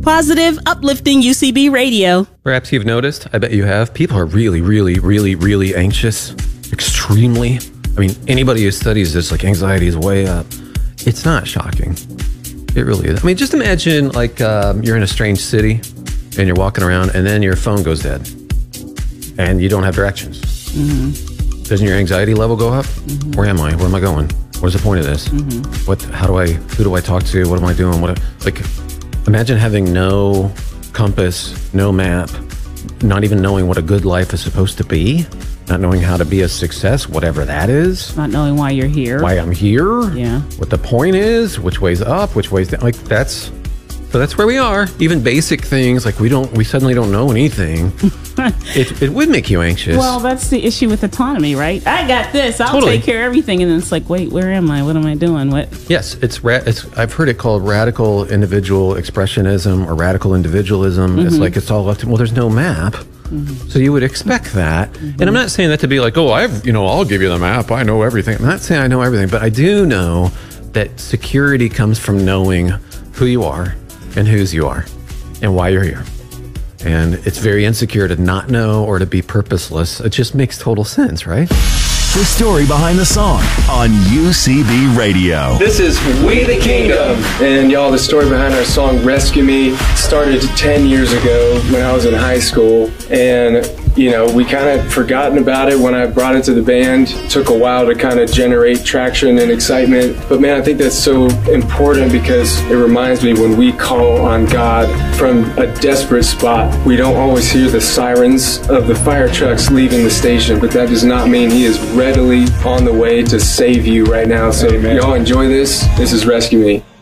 Positive, uplifting UCB radio. Perhaps you've noticed, I bet you have, people are really, really, really, really anxious. Extremely. I mean, anybody who studies this, like, anxiety is way up. It's not shocking. It really is. I mean, just imagine, like, you're in a strange city and you're walking around and then your phone goes dead and you don't have directions. Mm-hmm. Doesn't your anxiety level go up? Mm-hmm. Where am I? Where am I going? What is the point of this? Mm-hmm. Who do I talk to? What am I doing? Imagine having no compass, no map, not even knowing what a good life is supposed to be, not knowing how to be a success, whatever that is. Not knowing why you're here. Why I'm here. Yeah. What the point is, which way's up, which way's down. Like, that's where we are. Even basic things, like we suddenly don't know anything. It would make you anxious. Well, that's the issue with autonomy, right? I got this. I'll take care of everything. And then it's like, wait, where am I? What am I doing? What? Yes, I've heard it called radical individual expressionism or radical individualism. Mm-hmm. It's like it's all up to, well, there's no map. Mm-hmm. So you would expect that. Mm-hmm. And I'm not saying that to be like, oh, I'll give you the map. I know everything. I'm not saying I know everything, but I do know that security comes from knowing who you are and whose you are and why you're here. And it's very insecure to not know or to be purposeless. It just makes total sense, right? The story behind the song on UCB Radio. This is We the Kingdom. And y'all, the story behind our song Rescue Me started 10 years ago when I was in high school. And we kind of forgotten about it when I brought it to the band. It took a while to kind of generate traction and excitement. But man, I think that's so important because it reminds me when we call on God from a desperate spot, we don't always hear the sirens of the fire trucks leaving the station, but that does not mean he is readily on the way to save you right now. So y'all enjoy this. This is Rescue Me.